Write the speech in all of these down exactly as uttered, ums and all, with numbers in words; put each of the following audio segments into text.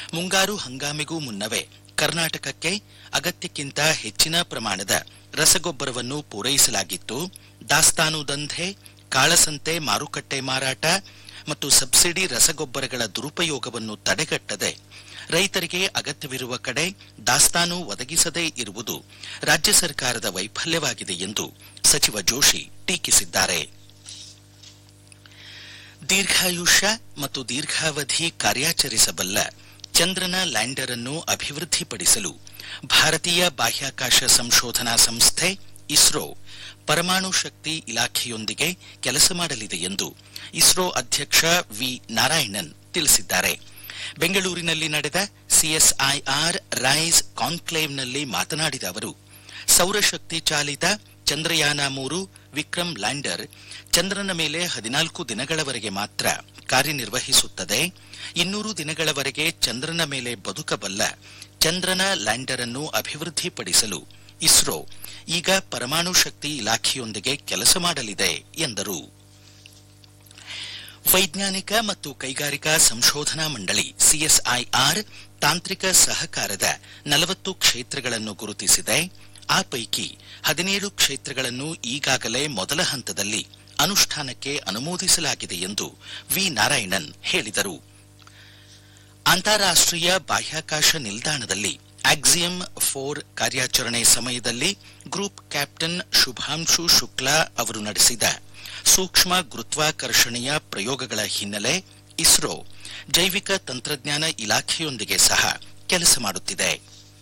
ಮುಂಗಾರು ಹಂಗಾಮಿಗೂ ಮುನ್ನವೇ ಕರ್ನಾಟಕಕ್ಕೆ ಅಗತ್ಯಕ್ಕಿಂತ ಹೆಚ್ಚಿನ ಪ್ರಮಾಣದ ರಸಗೊಬ್ಬರವನ್ನು ಪೂರೈಸಲಾಗಿತ್ತು. ದಾಸ್ತಾನು ದಂಧೆ, ಕಾಳಸಂತೆ, ಮಾರುಕಟ್ಟೆ ಮಾರಾಟ ಮತ್ತು ಸಬ್ಸಿಡಿ ರಸಗೊಬ್ಬರಗಳ ದುರುಪಯೋಗವನ್ನು ತಡೆಗಟ್ಟದೆ ರೈತರಿಗೆ ಅಗತ್ಯವಿರುವ ಕಡೆ ದಾಸ್ತಾನು ಒದಗಿಸದೇ ಇರುವುದು ರಾಜ್ಯ ಸರ್ಕಾರದ ವೈಫಲ್ಯವಾಗಿದೆ ಎಂದು ಸಚಿವ ಜೋಶಿ ಟೀಕಿಸಿದ್ದಾರೆ. ದೀರ್ಘಾಯುಷ್ಯ ಮತ್ತು ದೀರ್ಘಾವಧಿ ಕಾರ್ಯಾಚರಿಸಬಲ್ಲ ಚಂದ್ರನ ಲ್ಯಾಂಡರ್ ಅನ್ನು ಅಭಿವೃದ್ಧಿಪಡಿಸಲು ಭಾರತೀಯ ಬಾಹ್ಯಾಕಾಶ ಸಂಶೋಧನಾ ಸಂಸ್ಥೆ ಇಸ್ರೋ ಪರಮಾಣು ಶಕ್ತಿ ಇಲಾಖೆಯೊಂದಿಗೆ ಕೆಲಸ ಮಾಡಲಿದೆ ಎಂದು ಇಸ್ರೋ ಅಧ್ಯಕ್ಷ ವಿ ನಾರಾಯಣನ್ ತಿಳಿಸಿದ್ದಾರೆ. ಬೆಂಗಳೂರಿನಲ್ಲಿ ನಡೆದ ಸಿಎಸ್ಐಆರ್ ರೈಸ್ ಕಾನ್ಕ್ಲೇವ್ನಲ್ಲಿ ಮಾತನಾಡಿದ ಅವರು, ಸೌರಶಕ್ತಿ ಚಾಲಿತ ಚಂದ್ರಯಾನ ಮೂರು ವಿಕ್ರಮ್ ಲ್ಯಾಂಡರ್ ಚಂದ್ರನ ಮೇಲೆ ಹದಿನಾಲ್ಕು ದಿನಗಳವರೆಗೆ ಮಾತ್ರ ಕಾರ್ಯನಿರ್ವಹಿಸುತ್ತದೆ. ಇನ್ನೂರು ದಿನಗಳವರೆಗೆ ಚಂದ್ರನ ಮೇಲೆ ಬದುಕಬಲ್ಲ ಚಂದ್ರನ ಲ್ಯಾಂಡರ್ ಅನ್ನು ಅಭಿವೃದ್ಧಿಪಡಿಸಲು ಇಸ್ರೋ ಈಗ ಪರಮಾಣು ಶಕ್ತಿ ಇಲಾಖೆಯೊಂದಿಗೆ ಕೆಲಸ ಮಾಡಲಿದೆ ಎಂದರು. ವೈಜ್ಞಾನಿಕ ಮತ್ತು ಕೈಗಾರಿಕಾ ಸಂಶೋಧನಾ ಮಂಡಳಿ ಸಿಎಸ್ಐಆರ್ ತಾಂತ್ರಿಕ ಸಹಕಾರದ ನಲವತ್ತು ಕ್ಷೇತ್ರಗಳನ್ನು ಗುರುತಿಸಿದೆ. ಆ ಪೈಕಿ ಹದಿನೇಳು ಕ್ಷೇತ್ರಗಳನ್ನು ಈಗಾಗಲೇ ಮೊದಲ ಹಂತದಲ್ಲಿ ಅನುಷ್ಠಾನಕ್ಕೆ ಅನುಮೋದಿಸಲಾಗಿದೆ ಎಂದು ವಿ ನಾರಾಯಣನ್ ಹೇಳಿದರು. ಅಂತಾರಾಷ್ಟ್ರೀಯ ಬಾಹ್ಯಾಕಾಶ ನಿಲ್ದಾಣದಲ್ಲಿ ಆಕ್ಸಿಯಂ ಫೋರ್ ಕಾರ್ಯಾಚರಣೆ ಸಮಯದಲ್ಲಿ ಗ್ರೂಪ್ ಕ್ಯಾಪ್ಟನ್ ಶುಭಾಂಶು ಶುಕ್ಲಾ ಅವರು ನಡೆಸಿದ ಸೂಕ್ಷ್ಮ ಗುರುತ್ವಾಕರ್ಷಣೆಯ ಪ್ರಯೋಗಗಳ ಹಿನ್ನೆಲೆ ಇಸ್ರೋ ಜೈವಿಕ ತಂತ್ರಜ್ಞಾನ ಇಲಾಖೆಯೊಂದಿಗೆ ಸಹ ಕೆಲಸ ಮಾಡುತ್ತಿದೆ.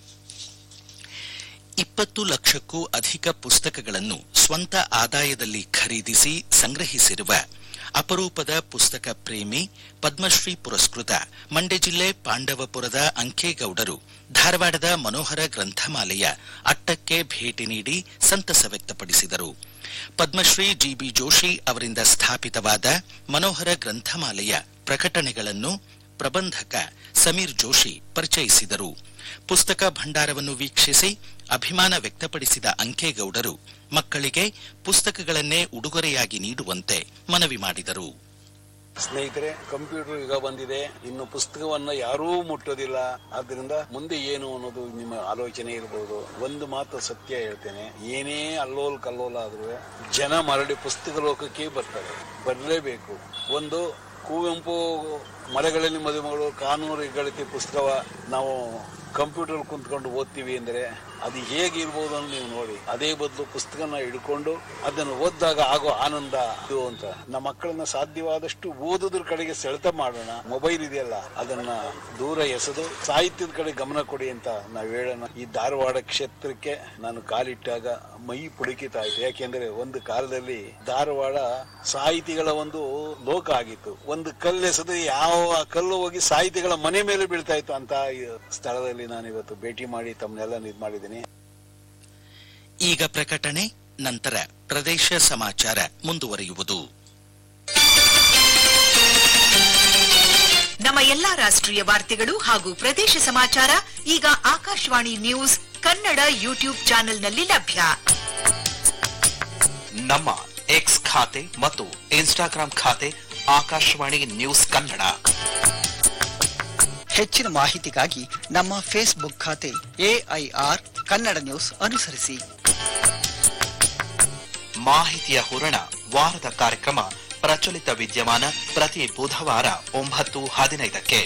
ಇಪ್ಪತ್ತು ಲಕ್ಷಕ್ಕೂ ಅಧಿಕ ಪುಸ್ತಕಗಳನ್ನು ಸ್ವಂತ ಆದಾಯದಲ್ಲಿ ಖರೀದಿಸಿ ಸಂಗ್ರಹಿಸಿರುವ ಅಪರೂಪದ ಪುಸ್ತಕ ಪ್ರೇಮಿ ಪದ್ಮಶ್ರೀ ಪುರಸ್ಕೃತ ಮಂಡ್ಯ ಜಿಲ್ಲೆ ಪಾಂಡವಪುರದ ಅಂಕೇಗೌಡರು ಧಾರವಾಡದ ಮನೋಹರ ಗ್ರಂಥಮಾಲೆಯ ಅಟ್ಟಕ್ಕೆ ಭೇಟಿ ನೀಡಿ ಸಂತಸ ವ್ಯಕ್ತಪಡಿಸಿದರು. ಪದ್ಮಶ್ರೀ ಜಿಬಿ ಜೋಶಿ ಅವರಿಂದ ಸ್ಥಾಪಿತವಾದ ಮನೋಹರ ಗ್ರಂಥಮಾಲೆಯ ಪ್ರಕಟಣೆಗಳನ್ನು ಪ್ರಬಂಧಕ ಸಮೀರ್ ಜೋಶಿ ಪರಿಚಯಿಸಿದರು. ಪುಸ್ತಕ ಭಂಡಾರವನ್ನು ವೀಕ್ಷಿಸಿ ಅಭಿಮಾನ ವ್ಯಕ್ತಪಡಿಸಿದ ಅಂಕೇಗೌಡರು ಮಕ್ಕಳಿಗೆ ಪುಸ್ತಕಗಳನ್ನೇ ಉಡುಗೊರೆಯಾಗಿ ನೀಡುವಂತೆ ಮನವಿ ಮಾಡಿದರು. ಸ್ನೇಹಿತರೆ, ಕಂಪ್ಯೂಟರ್ ಯುಗ ಬಂದಿದೆ, ಇನ್ನು ಪುಸ್ತಕವನ್ನ ಯಾರೂ ಮುಟ್ಟೋದಿಲ್ಲ. ಆದ್ರಿಂದ ಮುಂದೆ ಏನು ಅನ್ನೋದು ನಿಮ್ಮ ಆಲೋಚನೆ ಇರಬಹುದು. ಒಂದು ಮಾತು ಸತ್ಯ ಹೇಳ್ತೇನೆ, ಏನೇ ಅಲ್ಲೋಲ್ ಕಲ್ಲೋಲ ಆದ್ರೂ ಜನ ಮರಳಿ ಪುಸ್ತಕ ಲೋಕಕ್ಕೆ ಬರ್ತಾರೆ, ಬರಲೇಬೇಕು. ಒಂದು ಕುವೆಂಪು ಮಲೆಗಳಲ್ಲಿ ಮದುಮಗಳು ಕಾನೂರು ಹೆಗ್ಗಳಿಕೆ ಪುಸ್ತಕವ ನಾವು ಕಂಪ್ಯೂಟರ್ ಕುಂತ್ಕೊಂಡು ಓದ್ತೀವಿ ಅಂದ್ರೆ ಅದು ಹೇಗಿರ್ಬೋದು ಅಂತ ನೀವು ನೋಡಿ. ಅದೇ ಬದಲು ಪುಸ್ತಕನ ಹಿಡ್ಕೊಂಡು ಅದನ್ನು ಓದಿದಾಗ ಆಗೋ ಆನಂದ ಇದು ಅಂತ. ನಮ್ಮ ಮಕ್ಕಳನ್ನ ಸಾಧ್ಯವಾದಷ್ಟು ಓದೋದ್ರ ಕಡೆಗೆ ಸೆಳೆತ ಮಾಡೋಣ. ಮೊಬೈಲ್ ಇದೆಯಲ್ಲ ಅದನ್ನ ದೂರ ಎಸೆದು ಸಾಹಿತ್ಯದ ಕಡೆ ಗಮನ ಕೊಡಿ ಅಂತ ನಾವು ಹೇಳೋಣ. ಈ ಧಾರವಾಡ ಕ್ಷೇತ್ರಕ್ಕೆ ನಾನು ಕಾಲಿಟ್ಟಾಗ ಮೈ ಪುಡುಕಿತಾ ಇತ್ತು. ಯಾಕೆಂದ್ರೆ ಒಂದು ಕಾಲದಲ್ಲಿ ಧಾರವಾಡ ಸಾಹಿತಿಗಳ ಒಂದು ಲೋಕ ಆಗಿತ್ತು. ಒಂದು ಕಲ್ಲೆಸೆದು ಯಾವ ಕಲ್ಲು ಹೋಗಿ ಸಾಹಿತಿಗಳ ಮನೆ ಮೇಲೆ ಬೀಳ್ತಾ ಇತ್ತು ಅಂತ ಸ್ಥಳದಲ್ಲಿ ನಾನು ಇವತ್ತು ಭೇಟಿ ಮಾಡಿ ತಮ್ಮನ್ನೆಲ್ಲ ಇದು ಮಾಡಿದ್ದೀನಿ. ಈಗ ಪ್ರಕಟಣೆ, ನಂತರ ಪ್ರದೇಶ ಸಮಾಚಾರ ಮುಂದುವರಿಯುವುದು. ನಮ್ಮ ಎಲ್ಲಾ ರಾಷ್ಟ್ರೀಯ ವಾರ್ತೆಗಳು ಹಾಗೂ ಪ್ರದೇಶ ಸಮಾಚಾರ ಈಗ ಆಕಾಶವಾಣಿ ನ್ಯೂಸ್ ಕನ್ನಡ ಯೂಟ್ಯೂಬ್ ಚಾನೆಲ್ನಲ್ಲಿ ಲಭ್ಯ. ನಮ್ಮ ಎಕ್ಸ್ ಖಾತೆ ಮತ್ತು ಇನ್ಸ್ಟಾಗ್ರಾಂ ಖಾತೆ ಆಕಾಶವಾಣಿ ನ್ಯೂಸ್ ಕನ್ನಡ. ಹೆಚ್ಚಿನ ಮಾಹಿತಿಗಾಗಿ ನಮ್ಮ ಫೇಸ್ಬುಕ್ ಖಾತೆ ಎಐಆರ್ ಕನ್ನಡ ನ್ಯೂಸ್ ಅನುಸರಿಸಿ. ಮಾಹಿತಿಯ ಹೂರಣ ವಾರದ ಕಾರ್ಯಕ್ರಮ ಪ್ರಚಲಿತ ವಿದ್ಯಮಾನ ಪ್ರತಿ ಬುಧವಾರ ಒಂಬತ್ತು ಹದಿನೈದಕ್ಕೆ.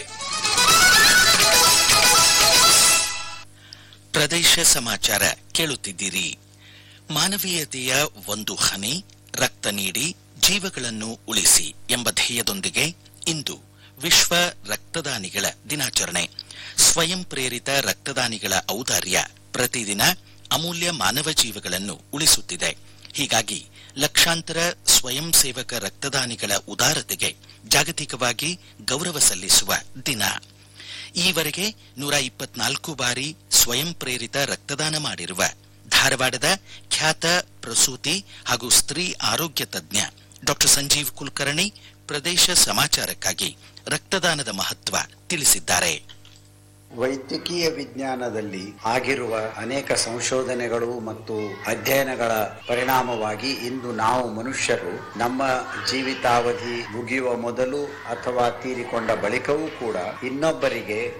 ಪ್ರದೇಶ ಸಮಾಚಾರ ಕೇಳುತ್ತಿದ್ದೀರಿ. ಮಾನವೀಯತೆಯ ಒಂದು ಹನಿ ರಕ್ತ ನೀಡಿ ಜೀವಗಳನ್ನು ಉಳಿಸಿ ಎಂಬ ಧ್ಯೇಯದೊಂದಿಗೆ ಇಂದು ವಿಶ್ವ ರಕ್ತದಾನಿಗಳ ದಿನಾಚರಣೆ. ಸ್ವಯಂ ಪ್ರೇರಿತ ರಕ್ತದಾನಿಗಳ ಔದಾರ್ಯ ಪ್ರತಿದಿನ ಅಮೂಲ್ಯ ಮಾನವ ಜೀವಗಳನ್ನು ಉಳಿಸುತ್ತಿದೆ. ಹೀಗಾಗಿ ಲಕ್ಷಾಂತರ ಸ್ವಯಂ ಸೇವಕ ರಕ್ತದಾನಿಗಳ ಉದಾರತೆಗೆ ಜಾಗತಿಕವಾಗಿ ಗೌರವ ಸಲ್ಲಿಸುವ ದಿನ. ಈವರೆಗೆ ನೂರ ಇಪ್ಪತ್ನಾಲ್ಕು ಬಾರಿ ಸ್ವಯಂ ಪ್ರೇರಿತ ರಕ್ತದಾನ ಮಾಡಿರುವ ಧಾರವಾಡದ ಖ್ಯಾತ ಪ್ರಸೂತಿ ಹಾಗೂ ಸ್ತ್ರೀ ಆರೋಗ್ಯ ತಜ್ಞ ಡಾಕ್ಟರ್ ಸಂಜೀವ್ ಕುಲಕರ್ಣಿ ಪ್ರದೇಶ ಸಮಾಚಾರಕ್ಕಾಗಿ ರಕ್ತದಾನದ ಮಹತ್ವ ತಿಳಿಸಿದ್ದಾರೆ. ವೈದ್ಯಕೀಯ ವಿಜ್ಞಾನದಲ್ಲಿ ಆಗಿರುವ ಅನೇಕ ಸಂಶೋಧನೆಗಳು ಮತ್ತು ಅಧ್ಯಯನಗಳ ಪರಿಣಾಮವಾಗಿ ಇಂದು ನಾವು ಮನುಷ್ಯರು ನಮ್ಮ ಜೀವಿತಾವಧಿ ಮುಗಿಯುವ ಮೊದಲು ಅಥವಾ ತೀರಿಕೊಂಡ ಬಳಿಕವೂ ಕೂಡ ಇನ್ನೊಬ್ಬರಿಗೆ